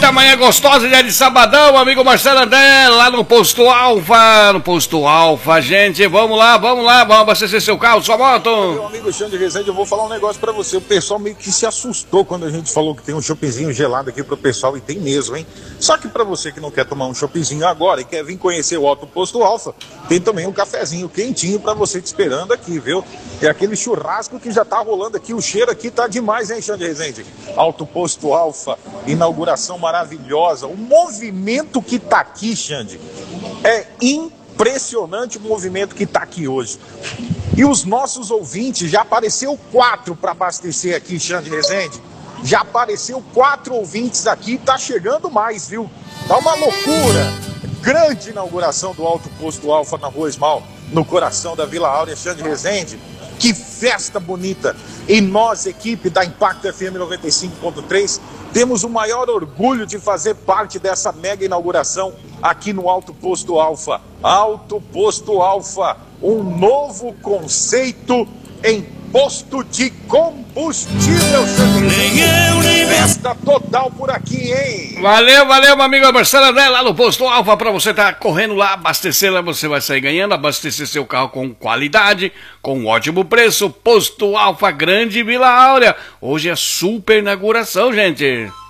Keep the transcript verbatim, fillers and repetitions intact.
Eita, manhã gostosa, dia de sabadão, amigo Marcelo André, lá no Posto Alfa, no Posto Alfa, gente, vamos lá, vamos lá, vamos abastecer seu carro, sua moto. Meu amigo Xande Rezende, eu vou falar um negócio pra você, o pessoal meio que se assustou quando a gente falou que tem um choppzinho gelado aqui pro pessoal, e tem mesmo, hein? Só que pra você que não quer tomar um choppzinho agora e quer vir conhecer o Alto Posto Alfa, tem também um cafezinho quentinho pra você te esperando aqui, viu? É aquele churrasco que já tá rolando aqui, o cheiro aqui tá demais, hein, Xande Rezende? Alto Posto Alfa, inauguração maravilhosa, o movimento que tá aqui, Xande, é impressionante o movimento que tá aqui hoje. E os nossos ouvintes, já apareceu quatro para abastecer aqui, Xande Rezende. Já apareceu quatro ouvintes aqui, tá chegando mais, viu? Tá uma loucura. Grande inauguração do Alto Posto Alfa na Rua Esmal, no coração da Vila Áurea, Xande Rezende. Que festa bonita! E nós, equipe da Impacto F M noventa e cinco ponto três, temos o maior orgulho de fazer parte dessa mega inauguração aqui no Alto Posto Alfa. Alto Posto Alfa, um novo conceito em posto de combustível, nem eu, nem festa total por aqui, hein? Valeu, valeu, meu amigo Marcelo André, lá no Posto Alfa, pra você estar tá correndo lá, abastecer lá, você vai sair ganhando, abastecer seu carro com qualidade, com um ótimo preço. Posto Alfa, Grande Vila Áurea. Hoje é super inauguração, gente.